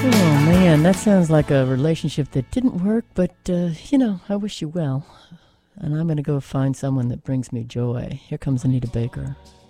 Oh man, that sounds like a relationship that didn't work, but I wish you well. And I'm gonna go find someone that brings me joy. Here comes Anita Baker.